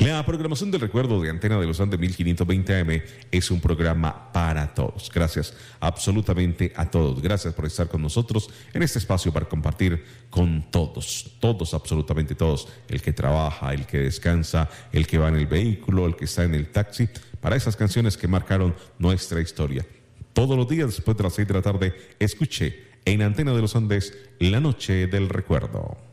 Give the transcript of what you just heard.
La programación del recuerdo de Antena de los Andes 1520 AM es un programa para todos. Gracias absolutamente a todos. Gracias por estar con nosotros en este espacio para compartir con todos. Todos, absolutamente todos. El que trabaja, el que descansa, el que va en el vehículo, el que está en el taxi. Para esas canciones que marcaron nuestra historia. Todos los días después de las 6 de la tarde, escuché en Antena de los Andes La Noche del Recuerdo.